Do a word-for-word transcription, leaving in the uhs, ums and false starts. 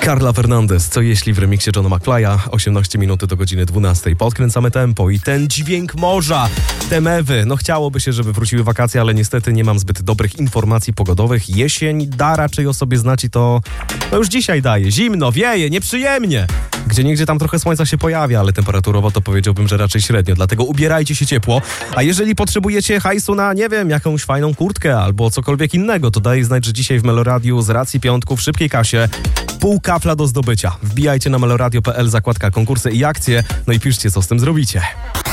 Carla Fernandez, co jeśli w remiksie Johna McFly'a, osiemnaście minut do godziny dwunastej. Podkręcamy tempo i ten dźwięk morza, te mewy. No chciałoby się, żeby wróciły wakacje, ale niestety nie mam zbyt dobrych informacji pogodowych. Jesień da raczej o sobie znać i to no już dzisiaj daje. Zimno, wieje, nieprzyjemnie. Gdzieniegdzie tam trochę słońca się pojawia, ale temperaturowo to powiedziałbym, że raczej średnio. Dlatego ubierajcie się ciepło. A jeżeli potrzebujecie hajsu na, nie wiem, jakąś fajną kurtkę albo cokolwiek innego, to daj znać, że dzisiaj w Meloradiu z racji piątku w szybkiej kasie pół kafla do zdobycia. Wbijajcie na meloradio kropka p l, zakładka konkursy i akcje, no i piszcie, co z tym zrobicie.